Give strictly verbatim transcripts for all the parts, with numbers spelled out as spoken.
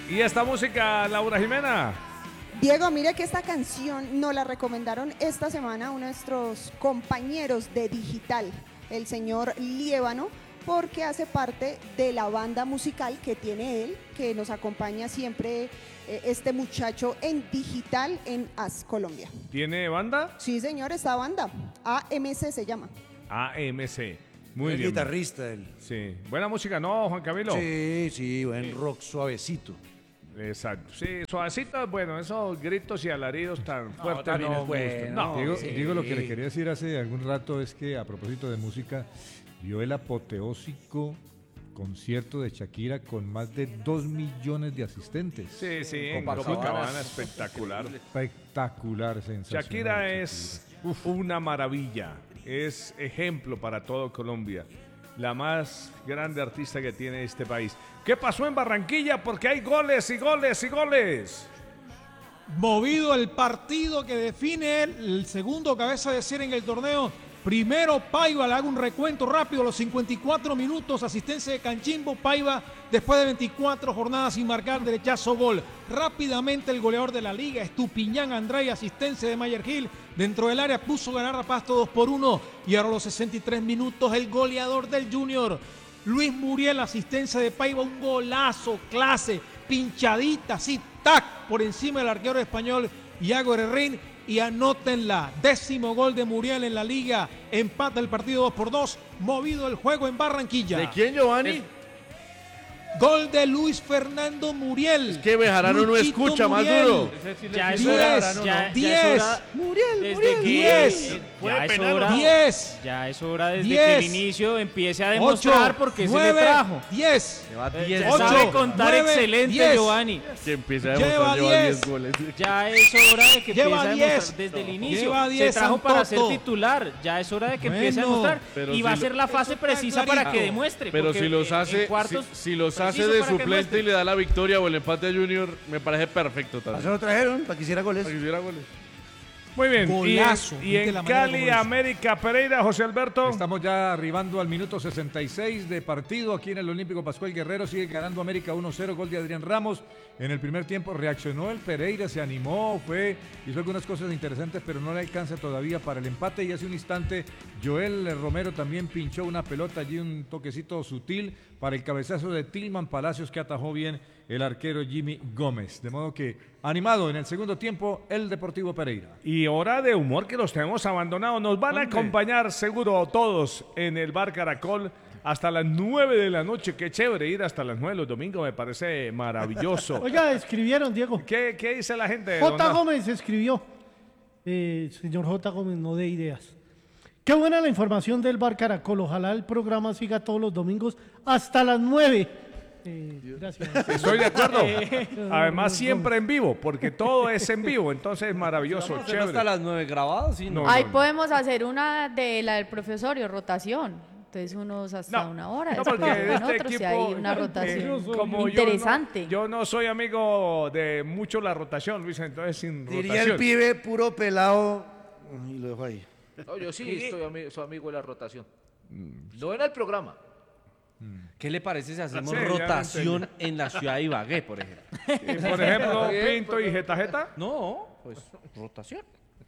¿Y esta música, Laura Jimena? Diego, mire que esta canción nos la recomendaron esta semana uno de nuestros compañeros de Digital, el señor Liébano, porque hace parte de la banda musical que tiene él, que nos acompaña siempre eh, este muchacho en Digital en A S Colombia. ¿Tiene banda? Sí, señor, esta banda, A M C se llama. A M C. Muy el bien. guitarrista él. Sí. Buena música, ¿no, Juan Camilo? Sí, sí, buen rock suavecito. Exacto. Sí, suavecito, bueno, esos gritos y alaridos tan fuertes también no es bueno. gustan. No, Diego, sí. Diego, lo que le quería decir hace algún rato es que a propósito de música, vio el apoteósico concierto de Shakira con más de dos millones de asistentes. Sí, sí, en Copacabana. Copacabana, espectacular. Espectacular, sensacional. Shakira es una maravilla, es ejemplo para todo Colombia, la más grande artista que tiene este país. ¿Qué pasó en Barranquilla? Porque hay goles y goles y goles. Movido el partido que define el, el segundo cabeza de serie en el torneo. Primero Paiva, le hago un recuento rápido, los cincuenta y cuatro minutos, asistencia de Canchimbo. Paiva, después de veinticuatro jornadas sin marcar, derechazo gol. Rápidamente el goleador de la liga, Estupiñán André, asistencia de Mayer Gil, dentro del área puso ganar a Pasto dos por uno. Y ahora a los sesenta y tres minutos el goleador del Junior, Luis Muriel, asistencia de Paiva, un golazo, clase, pinchadita, así, tac, por encima del arquero español, Iago Herrerín. Y anótenla, décimo gol de Muriel en la liga, empata el partido dos por dos, movido el juego en Barranquilla. ¿De quién, Giovanni? El gol de Luis Fernando Muriel. Es que Bejarano no Luchito escucha más Muriel. duro. Ya es diez, hora, ya- ya es diez, hora- Muriel, desde Muriel, que- diez, Ya es hora, diez, ya es hora desde diez, que el inicio empiece a ocho, demostrar por qué se le nueve, trajo. diez, Lleva Eh, diez ya ocho, sabe contar nueve, excelente, diez. Giovanni. Que empieza a Lleva demostrar, lleva diez. diez goles. Ya es hora de que Lleva empiece a diez. demostrar desde el inicio. Lleva Se diez, trajo para ser Santoto. titular. Ya es hora de que empiece a Bueno, demostrar. pero Y si va a lo- ser la fase Eso está precisa para clarito. que demuestre. Pero porque si los en- hace, en cuartos, si, si los hace preciso de para que suplente demuestre. y le da la victoria o el empate a Junior, me parece perfecto ¿Para también. eso lo trajeron? ¿Para que hiciera goles? Para que hiciera goles. Muy bien. Golazo, y en, y viste en la manera Cali, como lo hizo. América, Pereira, José Alberto. Estamos ya arribando al minuto sesenta y seis de partido aquí en el Olímpico Pascual Guerrero. Sigue ganando América uno cero, gol de Adrián Ramos. En el primer tiempo reaccionó el Pereira, se animó, fue, hizo algunas cosas interesantes, pero no le alcanza todavía para el empate. Y hace un instante Joel Romero también pinchó una pelota allí, un toquecito sutil para el cabezazo de Tilman Palacios, que atajó bien el arquero Jimmy Gómez. De modo que animado en el segundo tiempo el Deportivo Pereira. Y hora de humor que los tenemos abandonados. Nos van a ¿Dónde? acompañar seguro todos en el Bar Caracol hasta las nueve de la noche. Qué chévere ir hasta las nueve los domingos, me parece maravilloso. Oiga, escribieron, Diego. ¿Qué, qué dice la gente? J. don- Gómez escribió. Eh, señor J. Gómez, no dé ideas. Qué buena la información del Bar Caracol. Ojalá el programa siga todos los domingos hasta las nueve. Eh, gracias. Estoy de acuerdo. Además, siempre en vivo, porque todo es en vivo. Entonces, maravilloso, Vamos a hacer chévere. hasta las nueve grabadas, ¿sí? No, Ahí no, no. podemos hacer una de la del profesorio, rotación. Entonces unos hasta No, una hora, no, después porque van este otros y equipo, hay una eh, rotación como interesante. Yo no, yo no soy amigo de mucho la rotación, Luis, entonces sin Diría rotación. el pibe puro pelado. Y lo dejo ahí. No, yo sí estoy ami- soy amigo de la rotación. No en el programa. ¿Qué le parece si hacemos Sí, ya rotación lo en la ciudad de Ibagué, por ejemplo? Y, por ejemplo, Pinto y Jeta Jeta. No, pues rotación.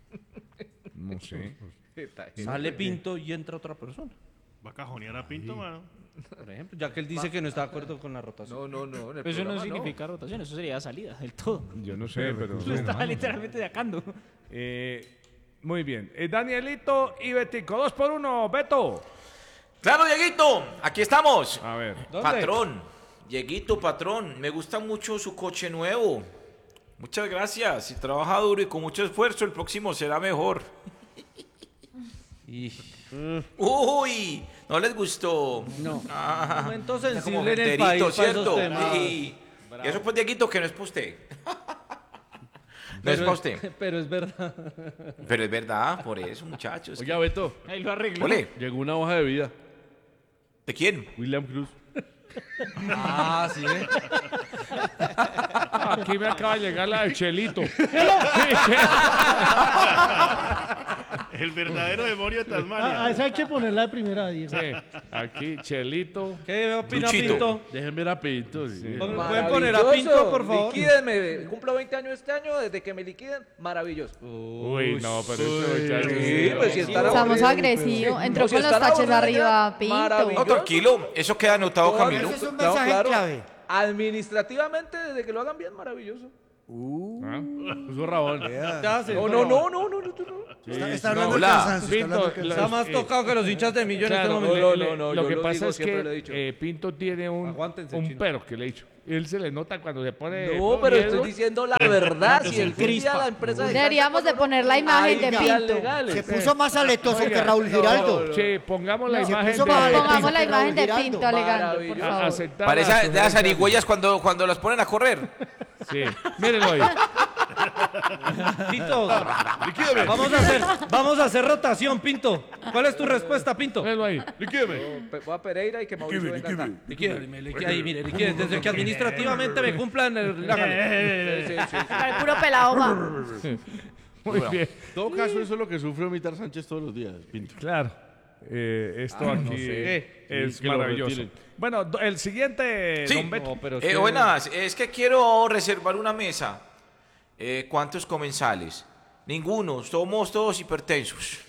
No sé. Sale Pinto y entra otra persona. Va a cajonear a Pinto, mano. Por ejemplo, ya que él dice que no está de acuerdo con la rotación. No, no, no. En el Pero eso no programa significa rotación, eso sería salida del todo. Yo no sé, pero... Lo estaba literalmente sacando. Eh, muy bien. Eh, Danielito y Betico. Dos por uno, Beto. Claro, Dieguito, aquí estamos. A ver. Patrón, Dieguito, patrón, me gusta mucho su coche nuevo. Muchas gracias. Si trabaja duro y con mucho esfuerzo, el próximo será mejor. Y... Uy, ¿no les gustó? No. Ah, Momento está sensible como en el enterito, país para ¿cierto? esos temas. Y, y eso pues, Dieguito, que no es para usted. No es Pero para usted. Pero es verdad. Pero es verdad, por eso, muchachos. Oiga, Beto, Ahí lo arregló. Ole, llegó una hoja de vida. ¿de quién? William Cruz. Ah, sí, ¿eh? Aquí me acaba de llegar la del Chelito. El verdadero demonio de Ah, a Tasmania. esa hay que ponerla de primera, Diego. Sí, aquí Chelito. ¿Qué opina Luchito. Pinto? Déjenme ver a Pinto. sí. ¿Pueden poner a Pinto, por favor? Liquídenme. Cumplo veinte años este año. Desde que me liquiden, maravilloso. Uy, no, pero este muchacho. Sí, pues si están Estamos aburridos, agresivos. pues, Entró si con los están taches aburridos arriba, ya, Pinto. No, tranquilo, eso queda anotado, Camilo. Ese es un No, mensaje claro. clave. Administrativamente, desde que lo hagan bien, maravilloso. ¿Ah? Puso Rabón. Ya se- No, no, no, no, no, no, no. Está, está hablando Hola. el cansancio. Está Pinto, hablando el lo- Está cansancio. más eh, tocado que los hinchas de millones Claro, en este le- momento. le- no, no, lo yo que lo pasa digo, es siempre lo he que dicho. eh, Pinto tiene un, Aguántense, un chino. pero que le he dicho. Él se le nota cuando se pone. No, pero miedo. estoy diciendo la verdad. Si el día la empresa de Deberíamos de poner la imagen de Pinto. Se puso más aletoso Oiga, que Raúl no, Giraldo. Sí, pongamos la Se imagen puso de. más aletoso Pongamos la que imagen Raúl de Giraldo. Pinto alegando, por Maravilloso. favor. Aceptar Parece la de las sugerencia. zarigüeyas cuando, cuando las ponen a correr. Sí, mírenlo ahí. Pinto, vamos a hacer, vamos a hacer rotación, Pinto. ¿Cuál es tu respuesta, Pinto? Mírenlo ahí. Yo pe- voy a Pereira y que Mauricio venga acá. Liquídenme, liquí- ahí, mire, liquiden. Desde que administrativamente me cumplan el... hágale. Sí, sí, sí. Para el puro pelado, va. Muy bien. En todo caso, eso es lo que sufre Omitar Sánchez todos los días, Pinto. Claro. Eh, esto Ah, aquí no sé. es Sí, que lo maravilloso. retiren. Bueno, do- el siguiente, Sí. don Beto. No, pero es Eh, que- buenas, es que quiero reservar una mesa. Eh, ¿Cuántos comensales? Ninguno, somos todos hipertensos.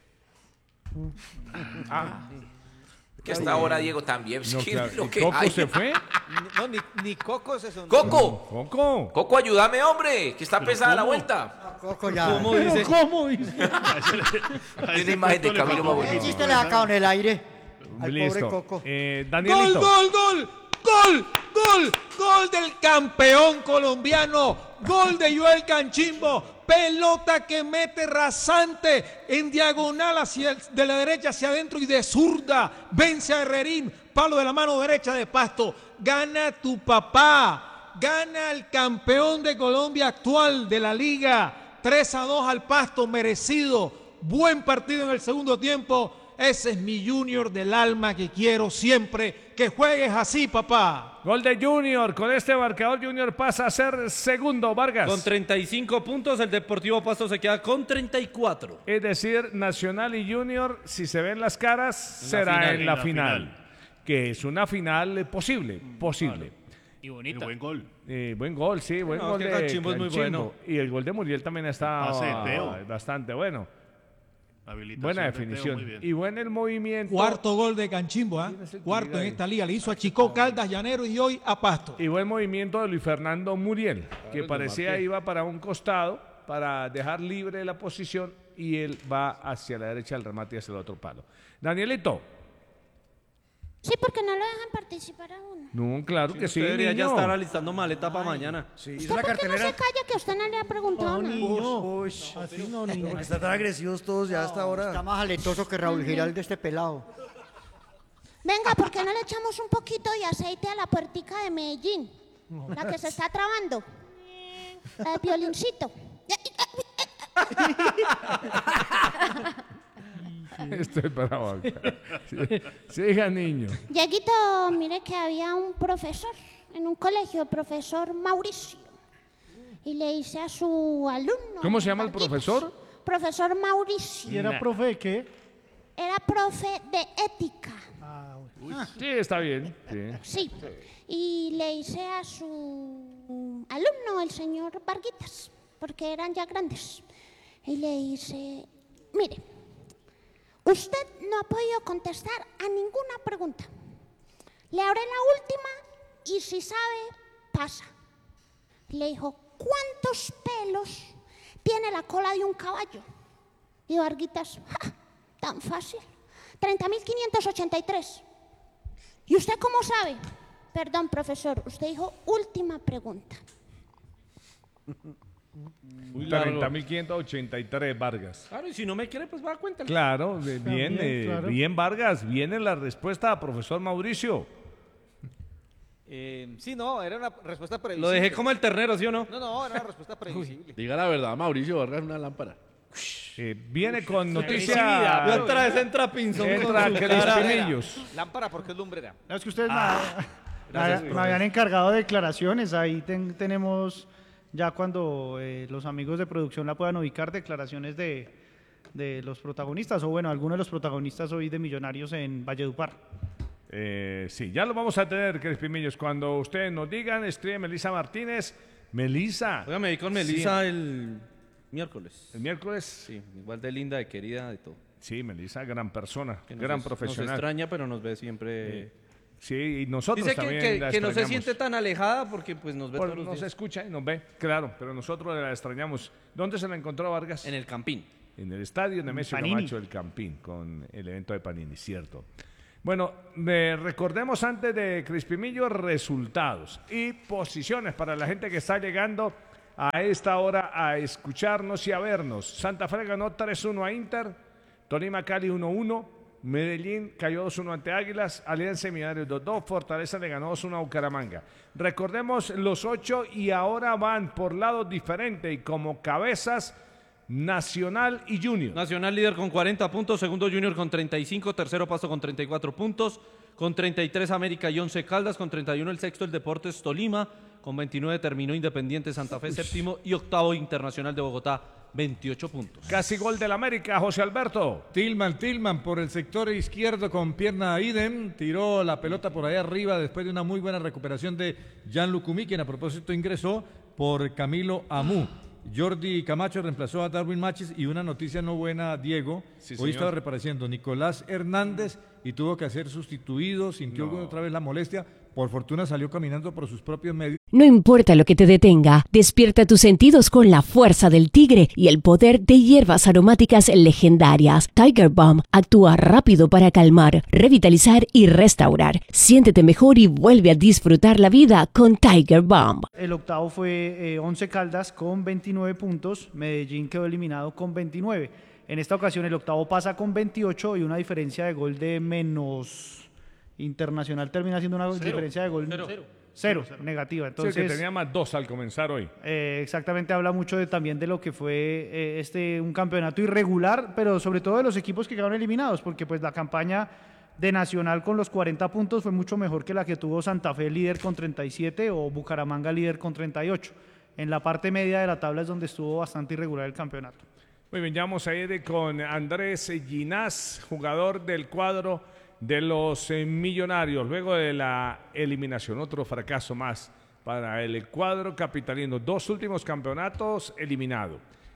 Ah. Que hasta ahora Diego también. es No, que claro. lo ¿Y que Coco hay. se fue? No, ni, ni Coco se son. ¡Coco! Coco. Coco, ayúdame, hombre, que está pesada la vuelta. Coco ya. ¿Cómo Pero dice? ¿cómo dice? Hay una imagen de Camilo más ¿Qué bonito. chiste le sacado en el aire? Al Listo. pobre Coco. Eh, Gol, Danielito. gol, gol, gol, gol, gol del campeón colombiano, gol de Joel Canchimbo, pelota que mete rasante en diagonal hacia el- de la derecha hacia adentro y de zurda, vence a Herrerín, palo de la mano derecha de Pasto, gana tu papá, gana el campeón de Colombia actual de la liga, tres a dos al Pasto, merecido, buen partido en el segundo tiempo. Ese es mi Junior del alma que quiero siempre. Que juegues así, papá. Gol de Junior. Con este marcador, Junior pasa a ser segundo. Vargas. Con treinta y cinco puntos, el Deportivo Pasto se queda con treinta y cuatro. Es decir, Nacional y Junior, si se ven las caras, En la será final, en en la, la final, final. Que es una final eh, posible. Posible. Y bonita. buen gol. Eh, buen gol, sí, buen No, gol es que de Canchimbo es muy bueno. Y el gol de Muriel también está Pase de Teo. ah, bastante bueno. Habilitación Buena de Teo, definición. muy bien. Y buen el movimiento. Cuarto gol de Canchimbo, ¿ah? Cuarto en esta liga. Le hizo a Chico Caldas, Llanero y hoy a Pasto. Y buen movimiento de Luis Fernando Muriel, que el de parecía Marqués. iba para un costado para dejar libre la posición y él va hacia la derecha del remate y hacia el otro palo. Danielito. Sí, porque no lo dejan participar a uno. No, claro que sí. Usted debería ya niño. estar alistando maleta para mañana. Sí, ¿Usted por qué no se calla que usted no le ha preguntado nada? Uy, Así no, niño. porque están tan agresivos todos ya hasta ahora. Está más aletoso que Raúl Giraldo este pelado. Venga, ¿por qué no le echamos un poquito de aceite a la puertica de Medellín? La que se está trabando. La de violincito. Estoy bravo acá. Sí, siga, niño. Dieguito, mire que había un profesor en un colegio, el profesor Mauricio. Y le dice a su alumno. ¿Cómo se llama el Marquitos, profesor? Profesor Mauricio. ¿Y era profe de qué? Era profe de ética. Sí, está bien. Sí. Sí. Y le dice a su alumno, el señor Varguitas, porque eran ya grandes. Y le dice, mire, usted no ha podido contestar a ninguna pregunta. Le haré la última y si sabe, pasa. Le dijo, ¿cuántos pelos tiene la cola de un caballo? Y Varguitas, ¡ja! Tan fácil. treinta mil quinientos ochenta y tres. ¿Y usted cómo sabe? Perdón, profesor, usted dijo última pregunta. treinta mil quinientos ochenta y tres Vargas. Claro, y si no me quiere, pues va a cuenta. Claro, eh, bien, eh, claro. bien Vargas. Viene la respuesta, profesor Mauricio. Eh, sí, no, era una respuesta previsible. Lo dejé como el ternero, ¿sí o no? No, no, era una respuesta previsible. Diga la verdad, Mauricio Vargas es una lámpara. Eh, viene con noticia. Y otra vez entra Pinzón con Entra su Cris cara. Pinillos. Lámpara porque es lumbrera. No, es que ustedes me- Ah, gracias, me, profe. me habían encargado de declaraciones. Ahí ten- tenemos, ya cuando eh, los amigos de producción la puedan ubicar, declaraciones de, de los protagonistas, o bueno, algunos de los protagonistas hoy de Millonarios en Valledupar. Eh, sí, ya lo vamos a tener, Crespimillos. Cuando ustedes nos digan, escribe Melisa Martínez. Melisa. Oiga, me vi con Melisa Sí. el miércoles. ¿El miércoles? Sí, igual de linda, de querida, de todo. Sí, Melisa, gran persona, Que nos gran es- profesional. Nos extraña, pero nos ve siempre. Sí, y nosotros Dice que, también que- la que no se extrañamos. siente tan alejada porque pues nos ve Por- todos los nos días. escucha y nos ve, claro, pero nosotros la extrañamos. ¿Dónde se la encontró Vargas? En el Campín. En el estadio Nemesio Panini. Camacho del Campín, con el evento de Panini, cierto. Bueno, eh, recordemos antes de Crispimillo resultados y posiciones para la gente que está llegando a esta hora a escucharnos y a vernos. Santa Fe ganó tres uno a Inter, Tolima Cali uno uno, Medellín cayó dos uno ante Águilas, Alianza y Millonarios dos dos, Fortaleza le ganó dos uno a Bucaramanga. Recordemos los ocho y ahora van por lados diferentes y como cabezas Nacional y Junior. Nacional líder con cuarenta puntos, segundo Junior con treinta y cinco, tercero Pasto con treinta y cuatro puntos, con treinta y tres América y once Caldas, con treinta y uno el sexto el Deportes Tolima, con veintinueve terminó Independiente Santa Fe séptimo y octavo Internacional de Bogotá, veintiocho puntos. Casi gol del América, José Alberto. Tillman, Tillman por el sector izquierdo con pierna idem, tiró la pelota por ahí arriba después de una muy buena recuperación de Jan Lucumí, quien a propósito ingresó por Camilo Amú. Jordi Camacho reemplazó a Darwin Machis y una noticia no buena, Diego. Sí, Hoy señor. estaba reapareciendo Nicolás Hernández y tuvo que ser sustituido, sintió No. otra vez la molestia. Por fortuna salió caminando por sus propios medios. No importa lo que te detenga, despierta tus sentidos con la fuerza del tigre y el poder de hierbas aromáticas legendarias. Tiger Balm actúa rápido para calmar, revitalizar y restaurar. Siéntete mejor y vuelve a disfrutar la vida con Tiger Balm. El octavo fue eh, Once Caldas con veintinueve puntos, Medellín quedó eliminado con veintinueve. En esta ocasión el octavo pasa con veintiocho y una diferencia de gol de menos. Internacional termina siendo una Cero. diferencia de gol Cero. cero, Cero. negativa. Sí, el Entonces, que tenía más dos al comenzar hoy. eh, exactamente habla mucho de, también de lo que fue eh, este un campeonato irregular, pero sobre todo de los equipos que quedaron eliminados, porque pues la campaña de Nacional con los cuarenta puntos fue mucho mejor que la que tuvo Santa Fe líder con treinta y siete o Bucaramanga líder con treinta y ocho. En la parte media de la tabla es donde estuvo bastante irregular el campeonato. Muy bien, ya vamos a ir con Andrés Ginás, jugador del cuadro de los eh, Millonarios, luego de la eliminación, otro fracaso más para el cuadro capitalino, dos últimos campeonatos eliminado.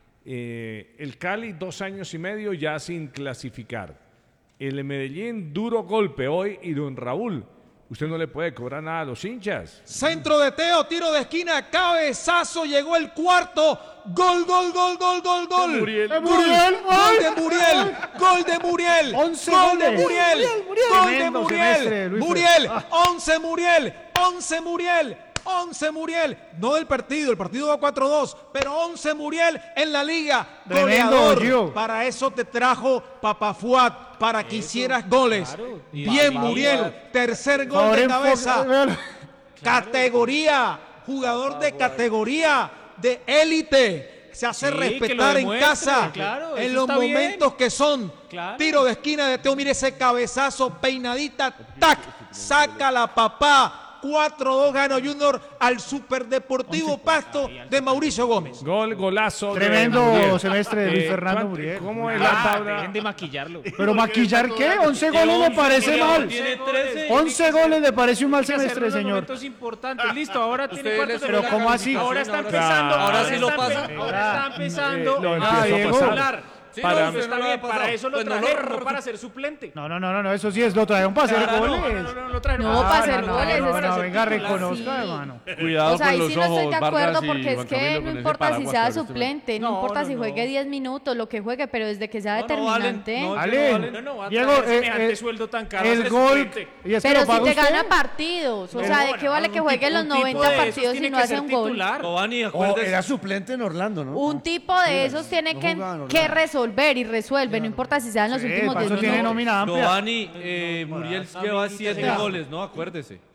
Eh, el Cali, dos años y medio ya sin clasificar. El Medellín, duro golpe hoy, y don Raúl, usted no le puede cobrar nada a los hinchas. Centro de Teo, tiro de esquina, cabezazo, llegó el cuarto. Gol, gol, gol, gol, gol, gol. De Muriel. Gol, Muriel, gol de gol. Muriel, gol de Muriel. Once Gol de goles. Muriel, Muriel, gol de Tremendo semestre, Muriel. Luis Muriel, Fer. once Muriel, once Muriel. once Muriel, no del partido, el partido va cuatro dos, pero once Muriel en la liga, Tremendo, goleador. Gio. Para eso te trajo Papa Fuad, para que hicieras goles. claro. Bien, Papa Muriel, Fuad. tercer gol Ahora de enfoca- cabeza. Categoría, jugador de categoría, de élite. Se hace Sí, que lo respetar en demuestre, casa, claro, en eso los está bien. momentos que son. Claro. Tiro de esquina de Teo, mire ese cabezazo, peinadita, tac, saca la papá. cuatro dos gana Junior al Superdeportivo Pasto de Mauricio Gómez. Gol, golazo. de Tremendo Muriel. semestre de Luis Eh, Fernando ¿cuánto- Muriel. ¿Cómo es la Ah, tabla? dejen de maquillarlo. Pero maquillar qué, once goles me parece mal. Tiene trece. once goles le parece un mal Hay que hacerlo semestre, en los señor. momentos importantes. Listo, ahora tiene Ustedes cuartos les de Pero final. ¿cómo así? Ahora está Claro. empezando. Ahora sí lo está pasa. empe- Ahora está empezando. Eh, lo a empezó a Diego. pasar. hablar. Sí, Para- no, usted Está no lo bien, ha pasado. para eso lo Pues no trajeron, lo- no para ser suplente. No, no, no, no, no, eso sí es, lo trajeron para hacer Claro, goles. no, no, no, lo trajeron No, para para Ah, hacer no, no, goles, no, es no, para venga, ser titular, reconozca, sí. hermano. Cuidado O sea, con ahí los sí no estoy ojos, de acuerdo Vargas y porque es Juan que Camilo no con ese importa si paraguas sea para este suplente, no, No, importa no, si no. juegue diez minutos, lo que juegue, pero desde que sea No, no valen, determinante. no, Ale, no valen. No, no, va a Diego, traer eh, semejante eh, sueldo tan caro a el ser gol, suplente. y es que Pero lo si paga te usted. gana partidos, o No, sea, ¿de no, qué vale que un juegue tipo- los un tipo noventa de esos partidos si tiene no que hace ser un gol? titular. Giovanni, Oh, acuérdese. era suplente en Orlando, ¿no? Un tipo de esos tiene no que, jugaba en que Orlando. resolver y resuelve, no importa si sean los Sí, últimos para diez eso tiene minutos. nómina amplia. Giovanni, eh, Muriel lleva siete Ya. goles, ¿no? Acuérdese.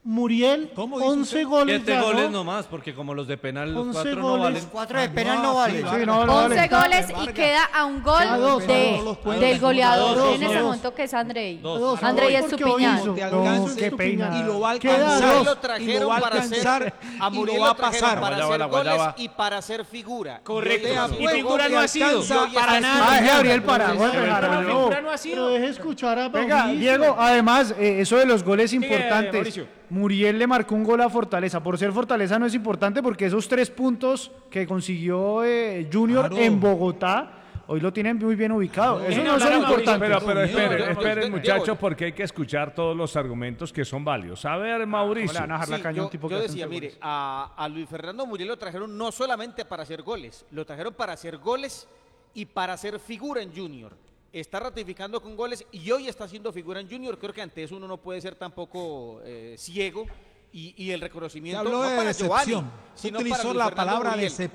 Muriel, once goles. Siete ganó. goles nomás, porque como los de penal, los once cuatro no goles. valen. Cuatro de penal no vale. Sí, no, no once vale. goles y queda a un gol A dos, de, a dos los pueden- del goleador dos, en ese dos. momento que es Andrei. Dos. Andrei Porque Estupiñán. Oviso. Te No, alcanza qué Estupiñán. pena. Y lo va a Queda alcanzar. dos. Y lo trajeron va a para alcanzar. hacer- A y Muriel lo va a trajeron pasar. para Guayaba, hacer la goles guayaba. y para hacer figura. Correcto. Y hoy Y está figura haciendo no ha sido. goles. Y hoy está Para haciendo nada. Ay, Gabriel, para. Pero vos, deje- Gabriel, Figura no. no ha sido. Pero deje escuchar a Venga, Mauricio. Diego, además, eh, eso de los goles Sigue, importantes. Mauricio. Muriel le marcó un gol a Fortaleza. Por ser Fortaleza no es importante porque esos tres puntos que consiguió eh, Junior Claro. en Bogotá, hoy lo tienen muy bien ubicado. Eso Dejen no hablar son a Mauricio, importantes. Pero, pero Diego, esperen, Diego, esperen, Diego. muchachos, porque hay que escuchar todos los argumentos que son válidos. A ver, Mauricio. ¿Cómo le van a dejar la Sí, caña a un yo, tipo yo que hace decía, once mire, goles? a, a Luis Fernando Muriel lo trajeron no solamente para hacer goles, lo trajeron para hacer goles y para hacer figura en Junior. Está ratificando con goles y hoy está haciendo figura en Junior. Creo que ante eso uno no puede ser tampoco eh, ciego y, y el Se reconocimiento habló no de para decepción. Giovanni, sino Utilizó para Luis la Fernando palabra Muriel. decepción.